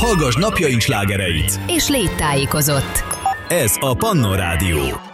Hallgass napjaink slágereit! És légy tájékozott. Ez a Pannon Rádió.